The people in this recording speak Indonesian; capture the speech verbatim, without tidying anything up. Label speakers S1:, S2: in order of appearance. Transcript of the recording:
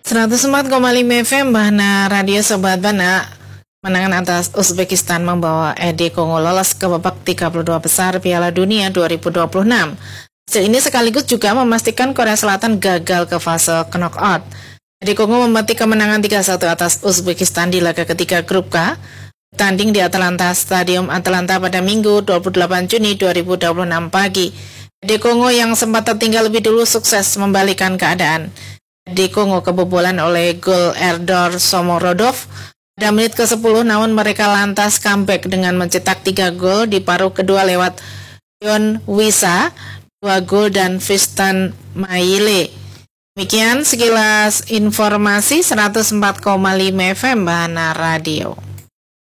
S1: seratus empat koma lima F M Bahana Radio Sobat Bana. Menangan atas Uzbekistan membawa E D Kongo lolos ke babak tiga puluh dua besar Piala Dunia dua ribu dua puluh enam. Hasil ini sekaligus juga memastikan Korea Selatan gagal ke fase knockout. E D Kongo memetik kemenangan tiga satu atas Uzbekistan di laga ketiga grup K, bertanding di Atlanta Stadium Atlanta pada Minggu dua puluh delapan Juni dua ribu dua puluh enam pagi. E D Kongo yang sempat tertinggal lebih dulu sukses membalikan keadaan. E D Kongo kebobolan oleh gol Erdor Somorodov pada menit ke sepuluh, namun mereka lantas comeback dengan mencetak tiga gol di paruh kedua lewat Yon Wisa, dua gol, dan Fistan Maile. Demikian sekilas informasi seratus empat koma lima F M Bahana Radio.